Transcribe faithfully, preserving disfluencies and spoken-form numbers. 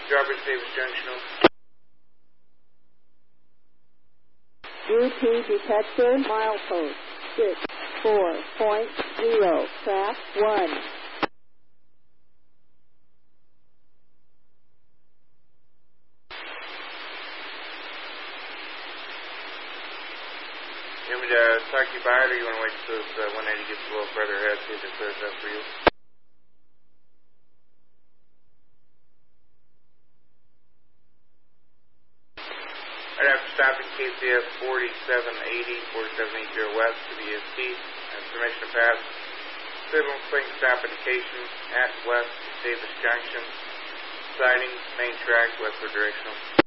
Strawberry Davis Junction. U P detected, milepost six four point zero, track one. You want me to talk you by it, or you want to wait until this uh, one eighty gets a little further ahead, see if it clears up for you? Right after stopping K C S forty-seven eighty, forty-seven eighty west to the E S T, information to pass. Signal swing stop indication at West Davis Junction. Sighting, main track, westward directional.